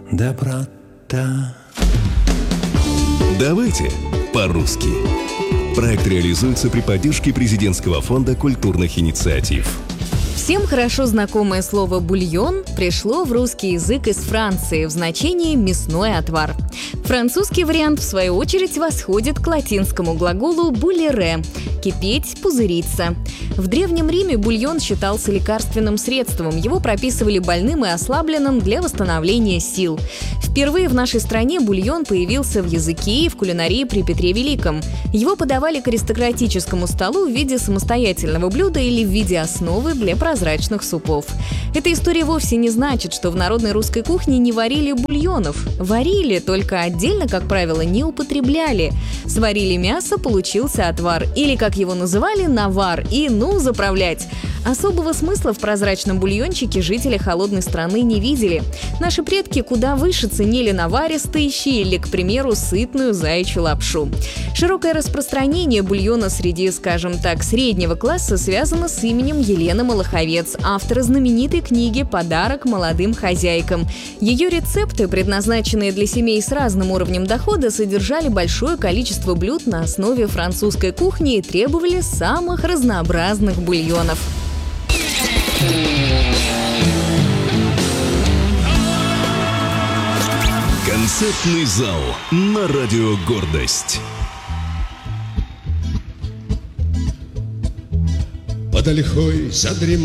доброта. Давайте по-русски. Проект реализуется при поддержке Президентского фонда культурных инициатив. Всем хорошо знакомое слово «бульон» пришло в русский язык из Франции в значении «мясной отвар». Французский вариант, в свою очередь, восходит к латинскому глаголу «булере» – «кипеть», «пузыриться». В Древнем Риме бульон считался лекарственным средством, его прописывали больным и ослабленным для восстановления сил. Впервые в нашей стране бульон появился в языке и в кулинарии при Петре Великом. Его подавали к аристократическому столу в виде самостоятельного блюда или в виде основы для прозрачных супов. Эта история вовсе не значит, что в народной русской кухне не варили бульонов. Варили, только отдельно, как правило, не употребляли. Сварили мясо, получился отвар. Или, как его называли, навар. И заправлять. Особого смысла в прозрачном бульончике жители холодной страны не видели. Наши предки куда выше ценили наваристые щи или, к примеру, сытную заячью лапшу. Широкое распространение бульона среди, скажем так, среднего класса связано с именем Елены Малаховец, автора знаменитой книги «Подарок молодым хозяйкам». Ее рецепты, предназначенные для семей с разным уровнем дохода, содержали большое количество блюд на основе французской кухни и требовали самых разнообразных бульонов. Концертный зал на радио «Гордость». Под ольхой задремал